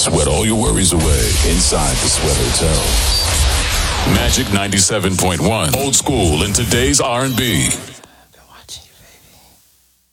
Sweat all your worries away inside the Sweat Hotel. Magic 97.1. Old school in today's R&B.